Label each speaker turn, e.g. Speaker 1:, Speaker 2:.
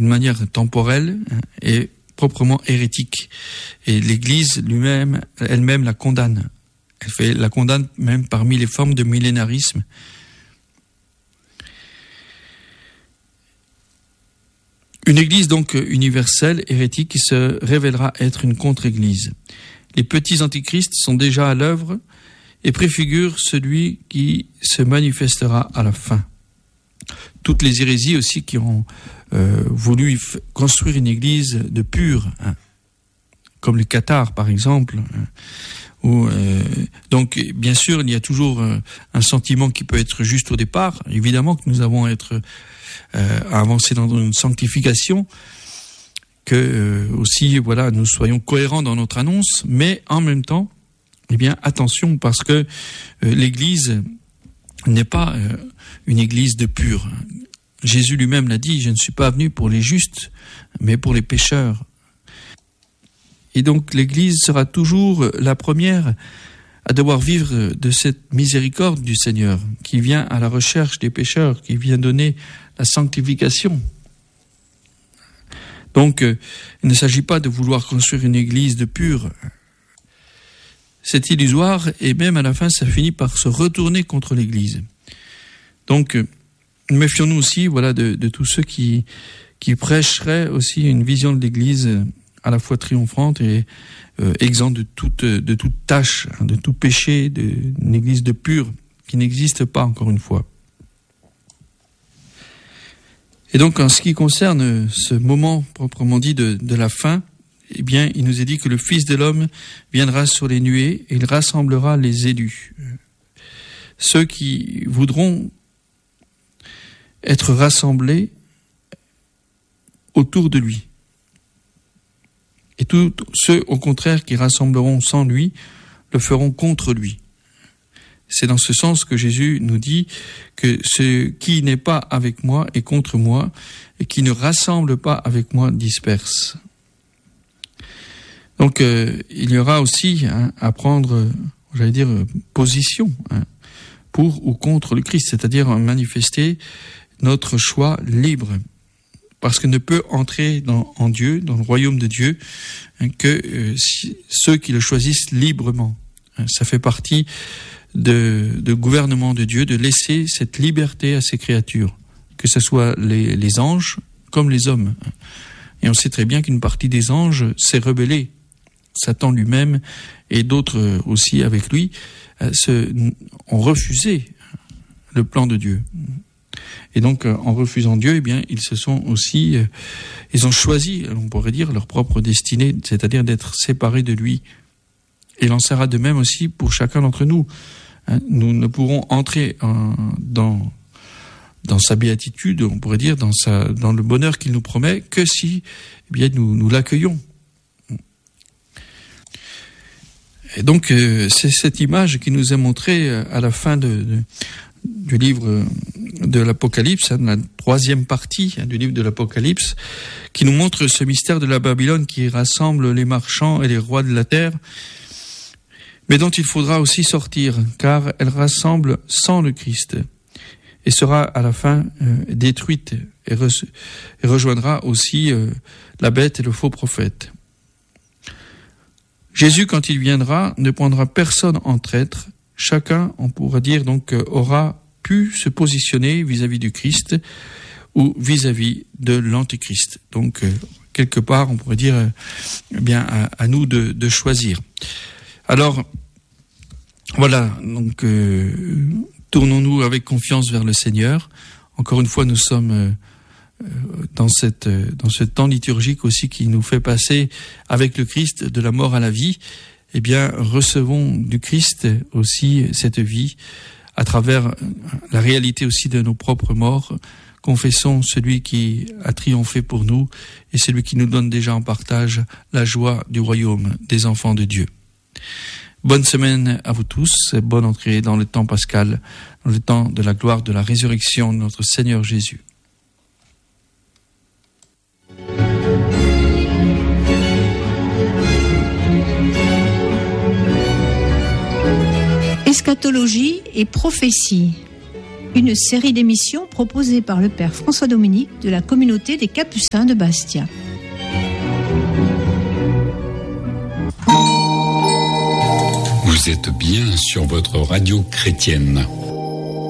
Speaker 1: d'une manière temporelle et proprement hérétique. Et l'Église elle-même la condamne. La condamne même parmi les formes de millénarisme. Une Église donc universelle, hérétique, qui se révélera être une contre-Église. Les petits antichrists sont déjà à l'œuvre et préfigurent celui qui se manifestera à la fin. Toutes les hérésies aussi qui ont voulu construire une Église de pure, comme les cathares par exemple. Donc bien sûr il y a toujours un sentiment qui peut être juste au départ. Évidemment que nous avons à avancer dans une sanctification, que aussi nous soyons cohérents dans notre annonce, mais en même temps, attention, parce que l'Église n'est pas une Église de purs. Jésus lui-même l'a dit, je ne suis pas venu pour les justes, mais pour les pécheurs. Et donc l'Église sera toujours la première à devoir vivre de cette miséricorde du Seigneur, qui vient à la recherche des pécheurs, qui vient donner la sanctification. Donc, il ne s'agit pas de vouloir construire une église de purs. C'est illusoire, et même à la fin, ça finit par se retourner contre l'église. Donc, méfions-nous aussi, de tous ceux qui prêcheraient aussi une vision de l'église à la fois triomphante et exempt de toute tâche, de tout péché, d'une église de pure qui n'existe pas, encore une fois. Et donc, en ce qui concerne ce moment proprement dit de la fin, il nous est dit que le Fils de l'homme viendra sur les nuées et il rassemblera les élus. Ceux qui voudront être rassemblés autour de lui. Et tous ceux, au contraire, qui rassembleront sans lui, le feront contre lui. C'est dans ce sens que Jésus nous dit que ce qui n'est pas avec moi est contre moi, et qui ne rassemble pas avec moi disperse. Donc il y aura aussi à prendre, position pour ou contre le Christ, c'est-à-dire manifester notre choix libre. Parce que ne peut entrer en Dieu, dans le royaume de Dieu, que ceux qui le choisissent librement. Ça fait partie de gouvernement de Dieu, de laisser cette liberté à ses créatures, que ce soit les anges comme les hommes. Et on sait très bien qu'une partie des anges s'est rebellée. Satan lui-même et d'autres aussi avec lui ont refusé le plan de Dieu. Et donc, en refusant Dieu, ils se sont aussi, ils ont choisi, on pourrait dire, leur propre destinée, c'est-à-dire d'être séparés de lui. Et il en sera de même aussi pour chacun d'entre nous. Nous ne pourrons entrer dans sa béatitude, on pourrait dire, dans le bonheur qu'il nous promet, que si nous l'accueillons. Et donc, c'est cette image qui nous est montrée à la fin du livre de l'Apocalypse, la troisième partie du livre de l'Apocalypse, qui nous montre ce mystère de la Babylone qui rassemble les marchands et les rois de la terre, mais dont il faudra aussi sortir, car elle rassemble sans le Christ, et sera à la fin détruite, et rejoindra aussi la bête et le faux prophète. Jésus, quand il viendra, ne prendra personne en traître. Chacun, on pourra dire, donc, aura pu se positionner vis-à-vis du Christ ou vis-à-vis de l'Antéchrist. Donc, quelque part, on pourrait dire, à nous de choisir. Alors, voilà, donc, tournons-nous avec confiance vers le Seigneur. Encore une fois, nous sommes dans ce temps liturgique aussi qui nous fait passer avec le Christ de la mort à la vie. Recevons du Christ aussi cette vie à travers la réalité aussi de nos propres morts. Confessons celui qui a triomphé pour nous et celui qui nous donne déjà en partage la joie du royaume des enfants de Dieu. Bonne semaine à vous tous, bonne entrée dans le temps pascal, dans le temps de la gloire de la résurrection de notre Seigneur Jésus.
Speaker 2: Eschatologie et prophétie. une série d'émissions proposée par le Père François Dominique de la communauté des Capucins de Bastia.
Speaker 3: Vous êtes bien sur votre radio chrétienne.